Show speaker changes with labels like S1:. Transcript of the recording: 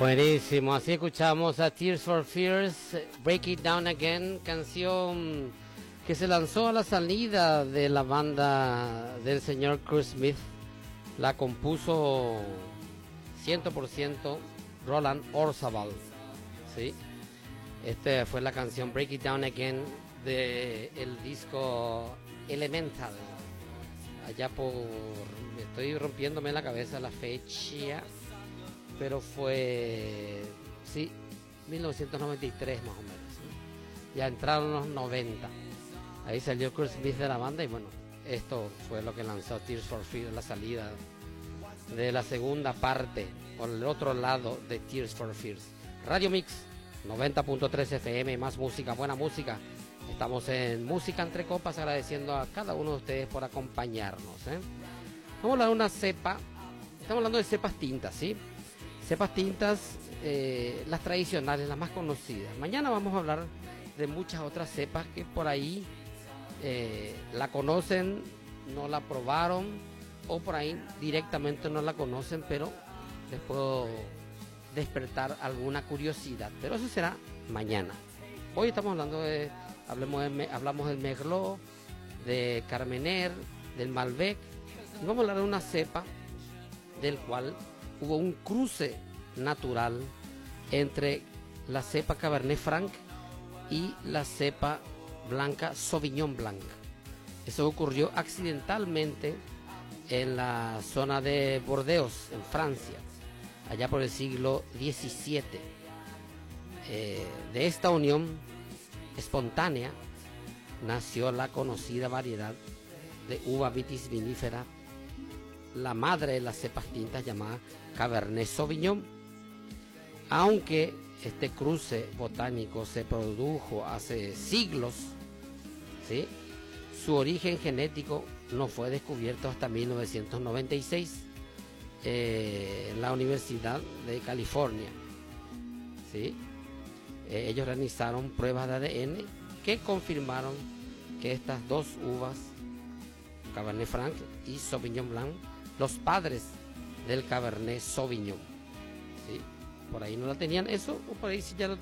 S1: Buenísimo, así escuchamos a Tears for Fears, Break It Down Again, canción que se lanzó a la salida de la banda del señor Chris Smith. La compuso 100% Roland Orzabal, ¿sí? Este fue la canción Break It Down Again de el disco Elemental. Allá por... estoy rompiéndome la cabeza la fecha, pero fue... sí, 1993 más o menos, ¿sí? Ya entraron los 90. Ahí salió Chris Smith de la banda y bueno, esto fue lo que lanzó Tears for Fears, la salida de la segunda parte, por el otro lado de Tears for Fears. Radio Mix 90.3 FM, más música, buena música. Estamos en Música Entre Copas, agradeciendo a cada uno de ustedes por acompañarnos, ¿eh? Vamos a hablar de una cepa, estamos hablando de cepas tintas, ¿sí? Cepas tintas, las tradicionales, las más conocidas. Mañana vamos a hablar de muchas otras cepas que por ahí la conocen, no la probaron, o por ahí directamente no la conocen, pero les puedo despertar alguna curiosidad. Pero eso será mañana. Hoy estamos hablando de... hablamos del Merlot, de Carmener, del Malbec, y vamos a hablar de una cepa del cual hubo un cruce natural entre la cepa Cabernet Franc y la cepa blanca Sauvignon Blanc. Eso ocurrió accidentalmente en la zona de Bordeaux, en Francia, allá por el siglo XVII. De esta unión espontánea nació la conocida variedad de uva vitis vinifera, la madre de las cepas tintas, llamada Cabernet Sauvignon. Aunque este cruce botánico se produjo hace siglos, ¿sí?, su origen genético no fue descubierto hasta 1996 en la Universidad de California, ¿sí? Ellos realizaron pruebas de ADN que confirmaron que estas dos uvas, Cabernet Franc y Sauvignon Blanc, los padres del Cabernet Sauvignon, ¿sí? Por ahí no la tenían eso, o por ahí sí ya lo